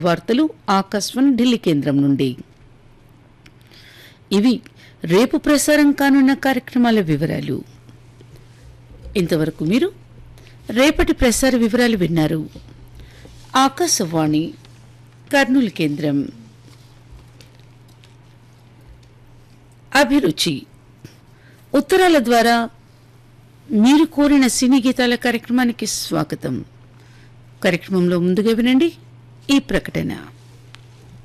వార్తలు ఆకాశవాణి ఢిల్లీ కేంద్రం నుండి. ఇవి రేపు ప్రసారం కానున్న కార్యక్రమాల వివరాలు. ఇంతవరకు మీరు రేపటి ప్రసార వివరాలు విన్నారు. ఆకాశవాణి కర్నూలు కేంద్రం. అభిరుచి ఉత్తరాల ద్వారా మీరు కోరిన సినీ గీతాల కార్యక్రమానికి స్వాగతం. కార్యక్రమంలో ముందుగా వినండి ఈ ప్రకటన.